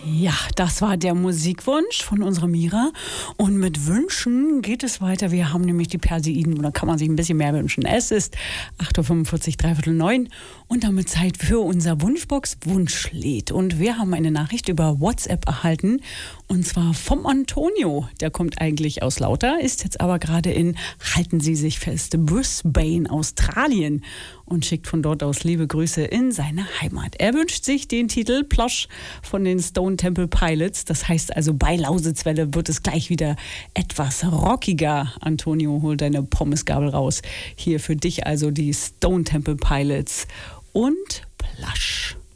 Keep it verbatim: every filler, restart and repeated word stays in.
Ja, das war der Musikwunsch von unserer Mira. Und mit Wünschen geht es weiter. Wir haben nämlich die Perseiden, oder kann man sich ein bisschen mehr wünschen. Es ist acht Uhr fünfundvierzig, dreiviertel neun und damit Zeit für unser Wunschbox-Wunschlied. Und wir haben eine Nachricht über WhatsApp erhalten, und zwar vom Antonio. Der kommt eigentlich aus Lauter, ist jetzt aber gerade in, halten Sie sich fest, Brisbane, Australien, und schickt von dort aus liebe Grüße in seine Heimat. Er wünscht sich den Titel Plush von den Stone Temple Pilots. Das heißt also, bei Lausitzwelle wird es gleich wieder etwas rockiger. Antonio, hol deine Pommesgabel raus. Hier für dich also die Stone Temple Pilots und Plush.